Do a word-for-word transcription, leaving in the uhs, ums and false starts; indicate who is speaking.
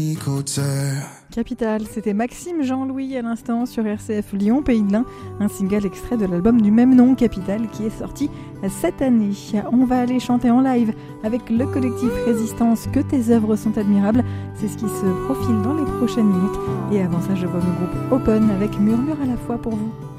Speaker 1: Capitale, c'était Maxime Jean-Louis à l'instant sur R C F Lyon, Pays de l'Ain, un single extrait de l'album du même nom, Capitale, qui est sorti cette année. On va aller chanter en live avec le collectif Résistance, que tes œuvres sont admirables. C'est ce qui se profile dans les prochaines minutes. Et avant ça, je vois le groupe Open avec Murmure à la fois pour vous.